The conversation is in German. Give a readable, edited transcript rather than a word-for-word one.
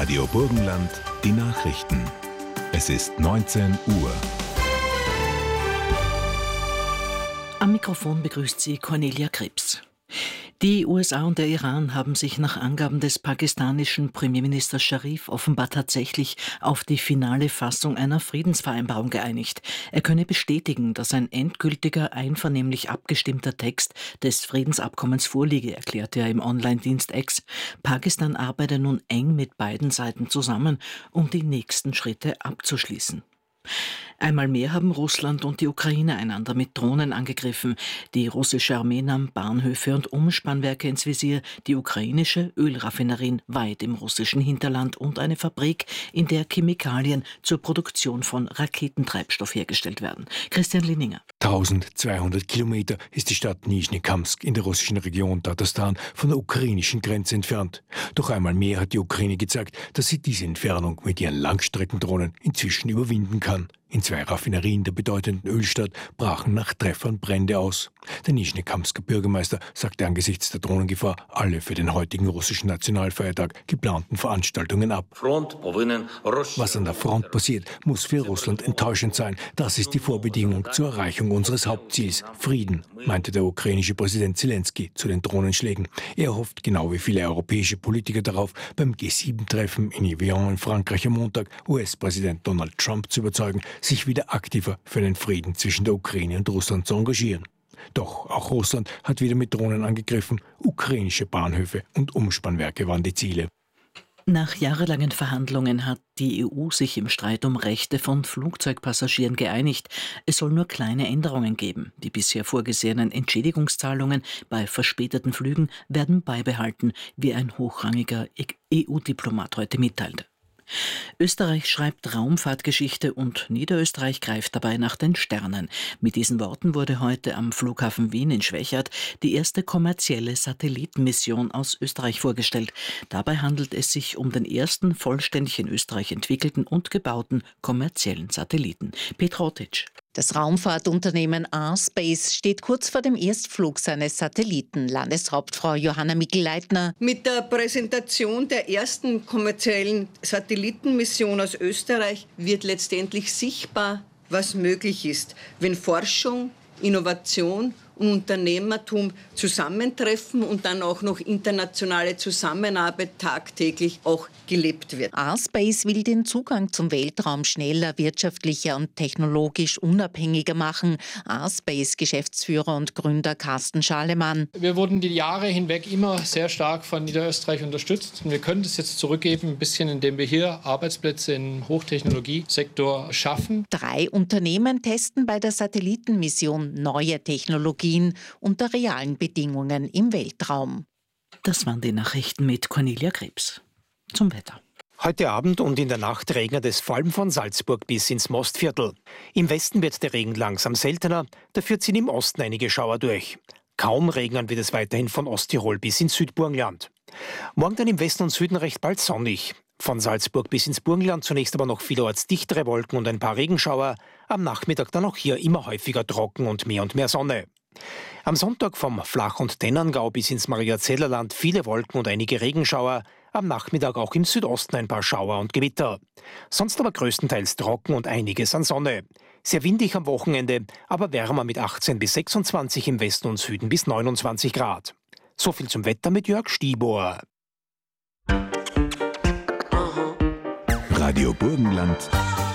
Radio Burgenland, die Nachrichten. Es ist 19 Uhr. Am Mikrofon begrüßt sie Cornelia Krebs. Die USA und der Iran haben sich nach Angaben des pakistanischen Premierministers Sharif offenbar tatsächlich auf die finale Fassung einer Friedensvereinbarung geeinigt. Er könne bestätigen, dass ein endgültiger, einvernehmlich abgestimmter Text des Friedensabkommens vorliege, erklärte er im Online-Dienst X. Pakistan arbeite nun eng mit beiden Seiten zusammen, um die nächsten Schritte abzuschließen. Einmal mehr haben Russland und die Ukraine einander mit Drohnen angegriffen. Die russische Armee nahm Bahnhöfe und Umspannwerke ins Visier, die ukrainische Ölraffinerien weit im russischen Hinterland und eine Fabrik, in der Chemikalien zur Produktion von Raketentreibstoff hergestellt werden. Christian Linninger. 1200 Kilometer ist die Stadt Nischnekamsk in der russischen Region Tatarstan von der ukrainischen Grenze entfernt. Doch einmal mehr hat die Ukraine gezeigt, dass sie diese Entfernung mit ihren Langstreckendrohnen inzwischen überwinden kann. In 2 Raffinerien der bedeutenden Ölstadt brachen nach Treffern Brände aus. Der Nischnekamsker Bürgermeister sagte angesichts der Drohnengefahr alle für den heutigen russischen Nationalfeiertag geplanten Veranstaltungen ab. Was an der Front passiert, muss für Russland enttäuschend sein. Das ist die Vorbedingung zur Erreichung unseres Hauptziels, Frieden, meinte der ukrainische Präsident Zelensky zu den Drohnenschlägen. Er hofft, genau wie viele europäische Politiker, darauf, beim G7-Treffen in Evian in Frankreich am Montag US-Präsident Donald Trump zu überzeugen, sich wieder aktiver für den Frieden zwischen der Ukraine und Russland zu engagieren. Doch auch Russland hat wieder mit Drohnen angegriffen. Ukrainische Bahnhöfe und Umspannwerke waren die Ziele. Nach jahrelangen Verhandlungen hat die EU sich im Streit um Rechte von Flugzeugpassagieren geeinigt. Es soll nur kleine Änderungen geben. Die bisher vorgesehenen Entschädigungszahlungen bei verspäteten Flügen werden beibehalten, wie ein hochrangiger EU-Diplomat heute mitteilte. Österreich schreibt Raumfahrtgeschichte und Niederösterreich greift dabei nach den Sternen. Mit diesen Worten wurde heute am Flughafen Wien in Schwechat die erste kommerzielle Satellitenmission aus Österreich vorgestellt. Dabei handelt es sich um den ersten vollständig in Österreich entwickelten und gebauten kommerziellen Satelliten. Petra Otic. Das Raumfahrtunternehmen R-Space steht kurz vor dem Erstflug seines Satelliten. Landeshauptfrau Johanna Mikl-Leitner. Mit der Präsentation der ersten kommerziellen Satellitenmission aus Österreich wird letztendlich sichtbar, was möglich ist, wenn Forschung, Innovation und Unternehmertum zusammentreffen und dann auch noch internationale Zusammenarbeit tagtäglich auch gelebt wird. R-Space will den Zugang zum Weltraum schneller, wirtschaftlicher und technologisch unabhängiger machen. R-Space Geschäftsführer und Gründer Carsten Schalemann. Wir wurden die Jahre hinweg immer sehr stark von Niederösterreich unterstützt. Und wir können das jetzt zurückgeben, ein bisschen, indem wir hier Arbeitsplätze im Hochtechnologiesektor schaffen. 3 Unternehmen testen bei der Satellitenmission neue Technologien unter realen Bedingungen im Weltraum. Das waren die Nachrichten mit Cornelia Krebs. Zum Wetter. Heute Abend und in der Nacht regnet es vor allem von Salzburg bis ins Mostviertel. Im Westen wird der Regen langsam seltener, dafür ziehen im Osten einige Schauer durch. Kaum regnen wird es weiterhin von Osttirol bis ins Südburgenland. Morgen dann im Westen und Süden recht bald sonnig. Von Salzburg bis ins Burgenland zunächst aber noch vielerorts dichtere Wolken und ein paar Regenschauer. Am Nachmittag dann auch hier immer häufiger trocken und mehr Sonne. Am Sonntag vom Flach- und Tennangau bis ins Mariazellerland viele Wolken und einige Regenschauer. Am Nachmittag auch im Südosten ein paar Schauer und Gewitter. Sonst aber größtenteils trocken und einiges an Sonne. Sehr windig am Wochenende, aber wärmer mit 18 bis 26 im Westen und Süden bis 29 Grad. So viel zum Wetter mit Jörg Stiebohr. Radio Burgenland,